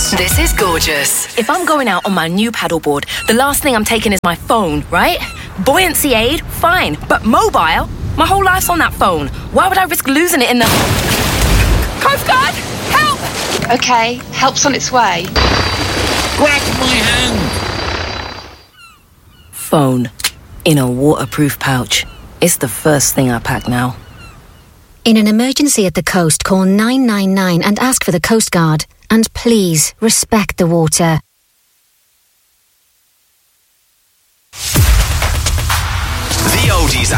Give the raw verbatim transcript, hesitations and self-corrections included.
This is gorgeous. If I'm going out on my new paddleboard, the last thing I'm taking is my phone, right? Buoyancy aid, fine. But mobile? My whole life's on that phone. Why would I risk losing it in the... Coast Guard! Help! Okay, help's on its way. Grab my hand! Phone. In a waterproof pouch. It's the first thing I pack now. In an emergency at the coast, call nine nine nine and ask for the Coast Guard. And please, respect the water. The Oldies